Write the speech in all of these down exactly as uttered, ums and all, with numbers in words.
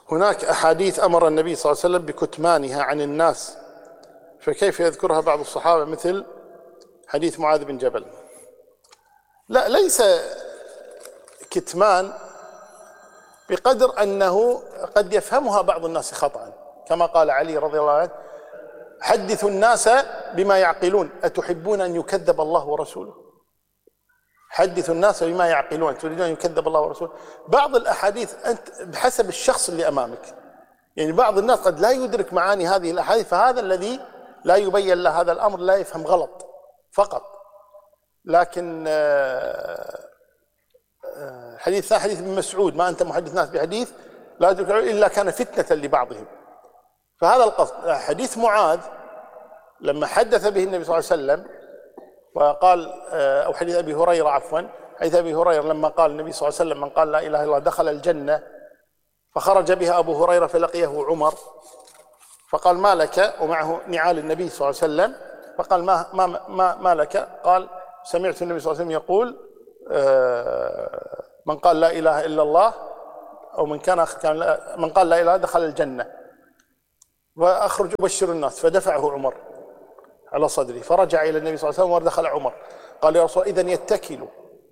هناك أحاديث أمر النبي صلى الله عليه وسلم بكتمانها عن الناس، فكيف يذكرها بعض الصحابة مثل حديث معاذ بن جبل؟ لا، ليس كتمان بقدر أنه قد يفهمها بعض الناس خطأ، كما قال علي رضي الله عنه: حدثوا الناس بما يعقلون أتحبون أن يكذب الله ورسوله. حدثوا الناس بما يعقلون، تريدون أن يكذب الله ورسوله. بعض الأحاديث أنت بحسب الشخص اللي أمامك، يعني بعض الناس قد لا يدرك معاني هذه الأحاديث، فهذا الذي لا يبين له هذا الأمر لا يفهم غلط فقط. لكن حديث حديث ابن مسعود: ما أنت محدث ناس بحديث لا يدرك إلا كان فتنة لبعضهم. فهذا القصد. حديث معاذ لما حدث به النبي صلى الله عليه وسلم وقال، أو حديث أبي هريرة عفوا حديث أبي هريرة لما قال النبي صلى الله عليه وسلم: من قال لا إله إلا الله دخل الجنة، فخرج بها أبو هريرة فلقيه عمر فقال: ما لك؟ ومعه نعال النبي صلى الله عليه وسلم، فقال: ما ما ما, ما لك؟ قال: سمعت النبي صلى الله عليه وسلم يقول: من قال لا إله إلا الله، أو من كان كان من قال لا إله دخل الجنة، وأخرج أبشر الناس. فدفعه عمر على صدره، فرجع إلى النبي صلى الله عليه وسلم ودخل عمر. قال: يا رسول الله إذن يتكلوا.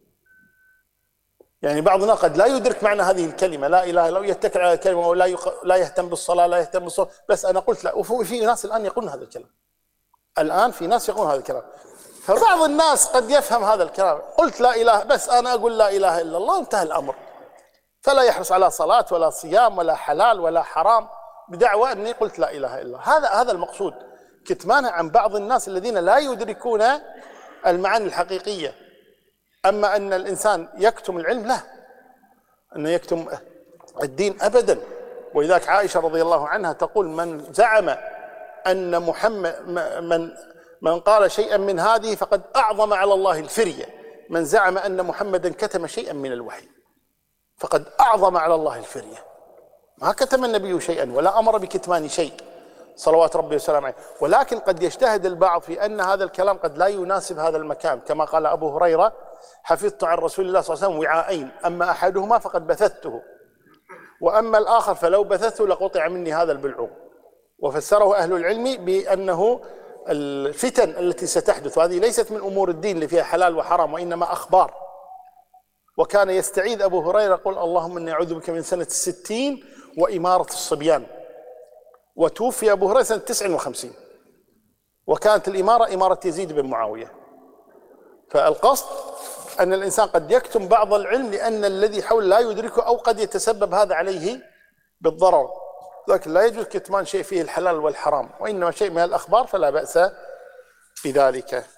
يعني بعضنا قد لا يدرك معنى هذه الكلمة لا إله إلا الله، يتكل على الكلمة ولا يق... لا يهتم بالصلاة، لا يهتم بالصلاة. بس أنا قلت لا، وفي ناس الآن يقولون هذا الكلام، الآن في ناس يقولون هذا الكلام. فبعض الناس قد يفهم هذا الكلام: قلت لا إله، بس أنا أقول لا إله إلا الله وانتهى الأمر، فلا يحرص على صلاة ولا صيام ولا حلال ولا حرام بدعوى أني قلت لا إله إلا الله. هذا هذا المقصود، كتمانه عن بعض الناس الذين لا يدركون المعاني الحقيقية. أما أن الإنسان يكتم العلم، لا، أنه يكتم الدين أبدا. ولذلك عائشة رضي الله عنها تقول: من زعم أن محمد من من قال شيئا من هذه فقد أعظم على الله الفرية. من زعم أن محمدا كتم شيئا من الوحي فقد أعظم على الله الفرية. ما كتم النبي شيئا ولا أمر بكتمان شيء صلوات ربي وسلامه عليه، ولكن قد يجتهد البعض في أن هذا الكلام قد لا يناسب هذا المكان، كما قال أبو هريرة: حفظت عن رسول الله صلى الله عليه وسلم وعاءين، أما أحدهما فقد بثثته، وأما الآخر فلو بثثته لقطع مني هذا البلعوم. وفسره أهل العلم بأنه الفتن التي ستحدث هذه ليست من أمور الدين اللي فيها حلال وحرام، وإنما أخبار. وكان يستعيذ أبو هريرة يقول: اللهم إني أعوذ بك من سنة الستين وإمارة الصبيان. وتوفي أبو هريرة سنة تسع وخمسين، وكانت الإمارة إمارة يزيد بن معاوية. فالقصد أن الإنسان قد يكتم بعض العلم لأن الذي حول لا يدركه، أو قد يتسبب هذا عليه بالضرر. لكن لا يجوز كتمان شيء فيه الحلال والحرام، وإنما شيء من الأخبار فلا بأس بذلك.